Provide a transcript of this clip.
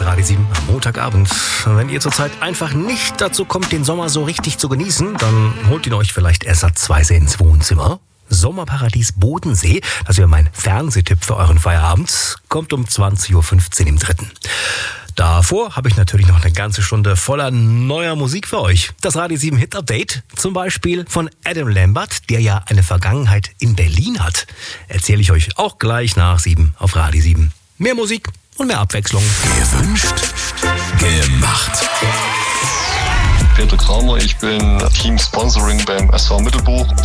Radio 7 am Montagabend. Wenn ihr zurzeit einfach nicht dazu kommt, den Sommer so richtig zu genießen, dann holt ihn euch vielleicht ersatzweise ins Wohnzimmer. Sommerparadies Bodensee, das wäre mein Fernsehtipp für euren Feierabend, kommt um 20.15 Uhr im 3. Davor habe ich natürlich noch eine ganze Stunde voller neuer Musik für euch. Das Radio 7 Hit Update, zum Beispiel von Adam Lambert, der ja eine Vergangenheit in Berlin hat. Erzähle ich euch auch gleich nach 7 auf Radio 7. Mehr Musik und mehr Abwechslung. Gewünscht, gemacht. Peter Kramer, ich bin Team Sponsoring beim SV Mittelbuch.